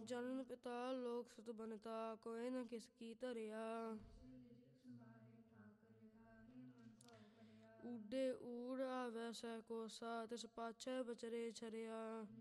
ਜਨਨ ਪਿਤਾ ਲੋਕ ਸੁਤ ਬਨਤਾ, ਕੋਇ ਨ ਕਿਸ ਕੀ ਧਰਿਆ। ਊਡੇ ਊੜ ਆਵੈ ਸਹਿ ਕੋਸਾ, ਤਿਸ ਪਾਛੈ ਬਚਰੇ ਛਰਿਆ।